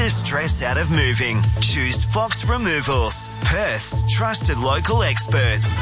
the stress out of moving. Choose Fox Removals, Perth's trusted local experts.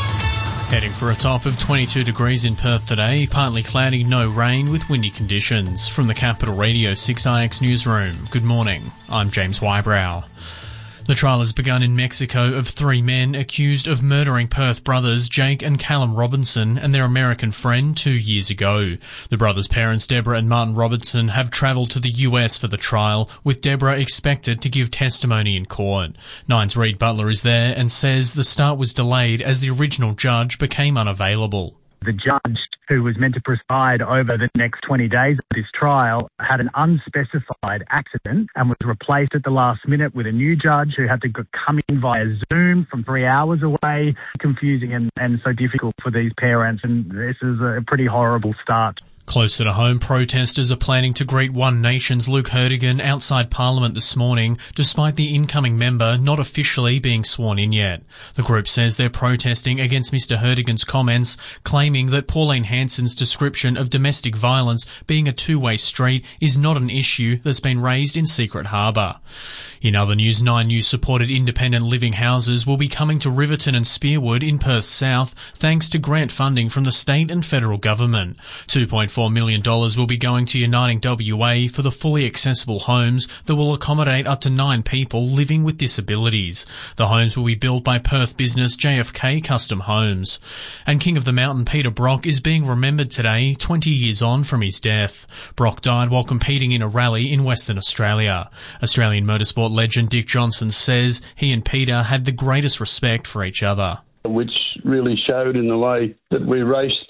Heading for a top of 22 degrees in Perth today, partly cloudy, no rain with windy conditions. From the Capital Radio 6IX newsroom, good morning, I'm James Wybrow. The trial has begun in Mexico of 3 men accused of murdering Perth brothers Jake and Callum Robinson and their American friend 2 years ago. The brothers' parents, Deborah and Martin Robinson, have travelled to the US for the trial, with Deborah expected to give testimony in court. Nine's Reed Butler is there and says the start was delayed as the original judge became unavailable. The judge who was meant to preside over the next 20 days of this trial had an unspecified accident and was replaced at the last minute with a new judge who had to come in via Zoom from 3 hours away. Confusing and so difficult for these parents, and this is a pretty horrible start. Closer to home, protesters are planning to greet One Nation's Luke Herdigan outside Parliament this morning, despite the incoming member not officially being sworn in yet. The group says they're protesting against Mr Herdigan's comments, claiming that Pauline Hanson's description of domestic violence being a two-way street is not an issue that's been raised in Secret Harbour. In other news, 9 new supported independent living houses will be coming to Riverton and Spearwood in Perth South, thanks to grant funding from the state and federal government. $2.4 million will be going to Uniting WA for the fully accessible homes that will accommodate up to 9 people living with disabilities. The homes will be built by Perth business JFK Custom Homes. And King of the Mountain Peter Brock is being remembered today, 20 years on from his death. Brock died while competing in a rally in Western Australia. Australian motorsport legend Dick Johnson says he and Peter had the greatest respect for each other. Which really showed in the way that we raced,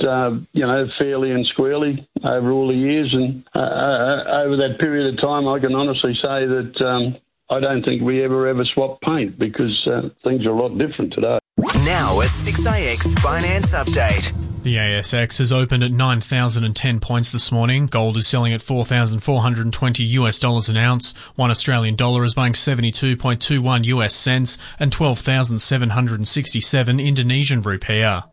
fairly and squarely over all the years. And over that period of time, I can honestly say that I don't think we ever swapped paint because things are a lot different today. Now a 6IX Finance Update. The ASX has opened at 9,010 points this morning. Gold is selling at $4,420 an ounce. 1 Australian dollar is buying 72.21 US cents and 12,767 Indonesian rupiah.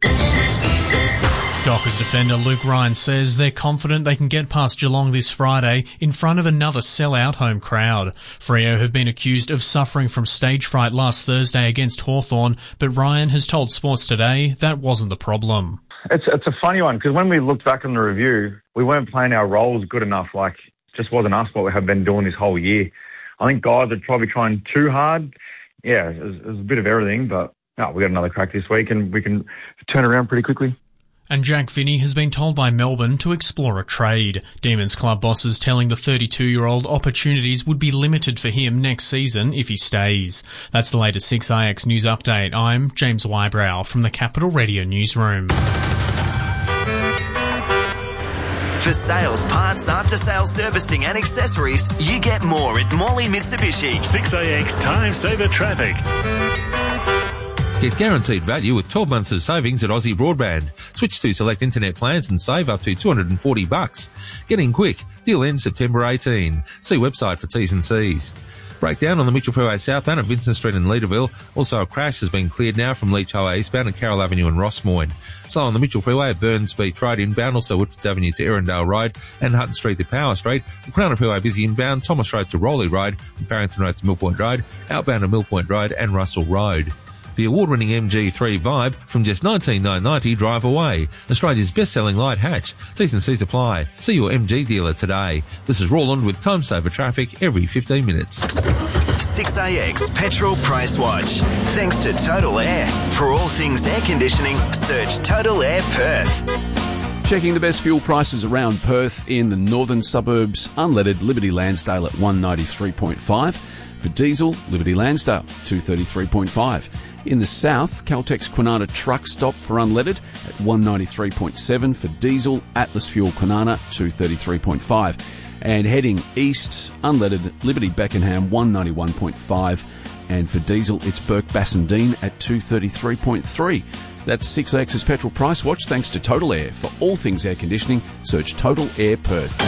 Dockers defender Luke Ryan says they're confident they can get past Geelong this Friday in front of another sellout home crowd. Freo have been accused of suffering from stage fright last Thursday against Hawthorn, but Ryan has told Sports Today that wasn't the problem. It's a funny one because when we looked back on the review, we weren't playing our roles good enough. It just wasn't us what we have been doing this whole year. I think guys are probably trying too hard. Yeah, it was a bit of everything, but we got another crack this week and we can turn around pretty quickly. And Jack Finney has been told by Melbourne to explore a trade. Demons club bosses telling the 32-year-old opportunities would be limited for him next season if he stays. That's the latest 6IX News Update. I'm James Wybrow from the Capital Radio Newsroom. For sales, parts, after-sales servicing and accessories, you get more at Morley Mitsubishi. 6IX Time Saver Traffic. Get guaranteed value with 12 months of savings at Aussie Broadband. Switch to select internet plans and save up to $240. Get in quick. Deal ends September 18. See website for T's and C's. Breakdown on the Mitchell Freeway southbound at Vincent Street in Leederville. Also, a crash has been cleared now from Leach Highway eastbound at Carroll Avenue and Rossmoyne. Slow on the Mitchell Freeway at Burns Beach Road inbound, also Woodfords Avenue to Erindale Road and Hutton Street to Power Street. The Crown Freeway busy inbound, Thomas Road to Rowley Road and Farrington Road to Millpoint Road, outbound to Millpoint Road and Russell Road. The award-winning MG3 Vibe from just $19,990 drive away. Australia's best-selling light hatch. T's and C's apply. See your MG dealer today. This is Roland with Time Saver Traffic every 15 minutes. 6IX Petrol Price Watch. Thanks to Total Air. For all things air conditioning, search Total Air Perth. Checking the best fuel prices around Perth in the northern suburbs. Unleaded Liberty Lansdale at 193.5. For diesel, Liberty Lansdale, 233.5. In the south, Caltex Kwinana truck stop for unleaded at 193.7. For diesel, Atlas Fuel Kwinana, 233.5. And heading east, unleaded Liberty Beckenham, 191.5. And for diesel, it's Burke Bassendean at 233.3. That's 6X's Petrol Price Watch thanks to Total Air. For all things air conditioning, search Total Air Perth.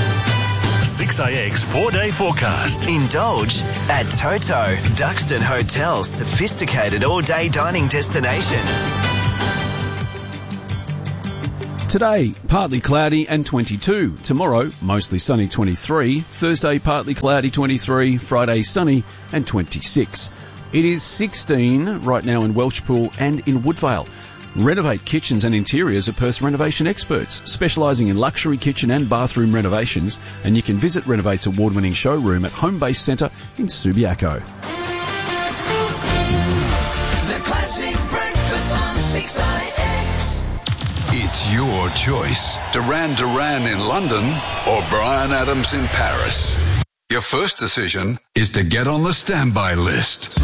6IX 4-day forecast. Indulge at Toto, Duxton Hotel's sophisticated all-day dining destination. Today, partly cloudy and 22. Tomorrow, mostly sunny 23. Thursday, partly cloudy 23. Friday, sunny and 26. It is 16 right now in Welshpool and in Woodvale. Renovate Kitchens and Interiors are Perth's renovation experts, specialising in luxury kitchen and bathroom renovations, and you can visit Renovate's award-winning showroom at Homebase Centre in Subiaco. The Classic Breakfast on 6IX. It's your choice. Duran Duran in London or Bryan Adams in Paris. Your first decision is to get on the standby list.